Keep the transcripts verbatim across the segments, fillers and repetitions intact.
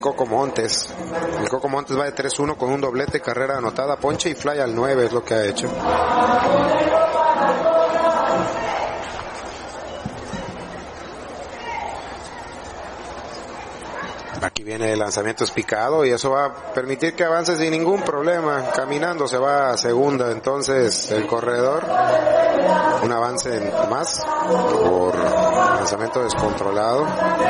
Coco Montes. El Coco Montes va de tres uno con un doblete, carrera anotada, ponche y fly al nueve es lo que ha hecho. Aquí viene el lanzamiento espicado y eso va a permitir que avance sin ningún problema. Caminando se va a segunda, entonces el corredor, un avance más por lanzamiento descontrolado.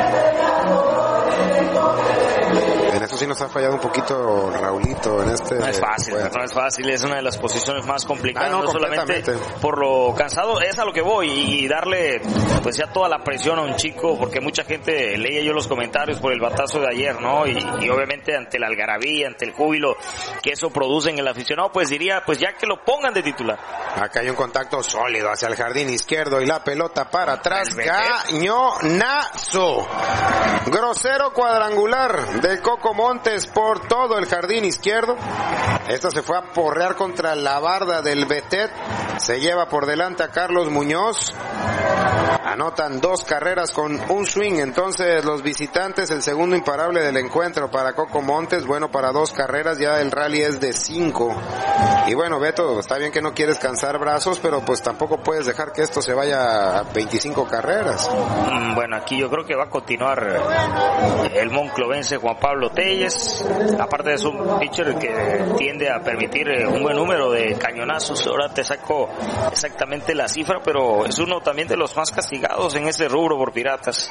En eso sí nos ha fallado un poquito Raulito en este. No es fácil, bueno. no es fácil, es una de las posiciones más complicadas, ah, no, no solamente por lo cansado, es a lo que voy, y darle pues ya toda la presión a un chico, porque mucha gente leía yo los comentarios por el batazo de ayer, ¿no? Y, y obviamente ante la algarabía, ante el júbilo que eso produce en el aficionado, pues diría, pues ya que lo pongan de titular. Acá hay un contacto sólido hacia el jardín izquierdo y la pelota para atrás, cañonazo. Grosero cuadrangular de Coco Montes por todo el jardín izquierdo. Esta se fue a porrear contra la barda del Betet. Se lleva por delante a Carlos Muñoz. Anotan dos carreras con un swing. Entonces los visitantes, el segundo imparable del encuentro para Coco Montes. Bueno, para dos carreras ya el rally es de cinco. Y bueno, Beto, está bien que no quieres cansar brazos, pero pues tampoco puedes dejar que esto se vaya a veinticinco carreras. Bueno, aquí yo creo que va a continuar el monclovense Juan Pablo Telles. Aparte de su pitcher que tiende a permitir un buen número de cañonazos. Ahora te saco exactamente la cifra, pero es uno también de los más castigados en ese rubro por Piratas.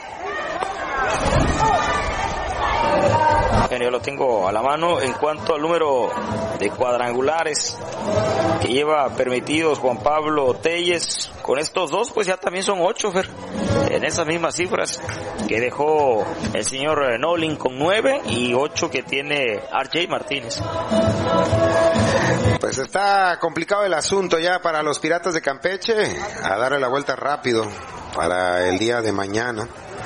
Bueno, yo lo tengo a la mano. En cuanto al número de cuadrangulares que lleva permitidos Juan Pablo Telles, con estos dos pues ya también son ocho, Fer, en esas mismas cifras que dejó el señor Nolin con nueve y ocho que tiene R J Martínez. Pues está complicado el asunto ya para los Piratas de Campeche, a darle la vuelta rápido para el día de mañana.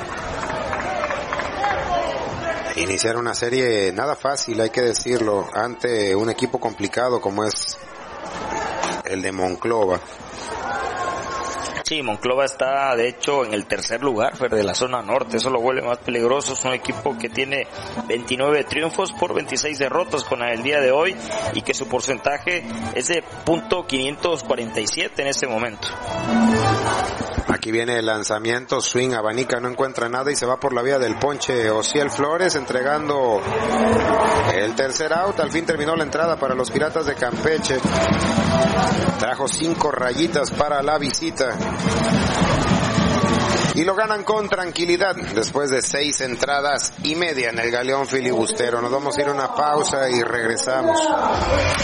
Iniciar una serie nada fácil, hay que decirlo, ante un equipo complicado como es el de Monclova. Sí, Monclova está de hecho en el tercer lugar, Fer, de la zona norte, eso lo vuelve más peligroso. Es un equipo que tiene veintinueve triunfos por veintiséis derrotas con el día de hoy y que su porcentaje es de punto quinientos cuarenta y siete en este momento. Aquí viene el lanzamiento, swing, abanica, no encuentra nada y se va por la vía del ponche. Ociel Flores entregando el tercer out. Al fin terminó la entrada para los Piratas de Campeche. Trajo cinco rayitas para la visita. Y lo ganan con tranquilidad después de seis entradas y media en el Galeón Filibustero. Nos vamos a ir a una pausa y regresamos.